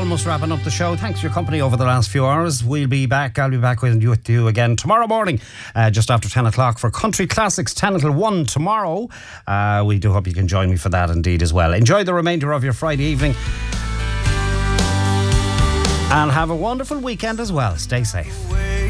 almost wrapping up the show. Thanks for your company over the last few hours. I'll be back with you again tomorrow morning, just after 10 o'clock for Country Classics 10 until 1 tomorrow. We do hope you can join me for that indeed as well. Enjoy the remainder of your Friday evening and have a wonderful weekend as well. Stay safe.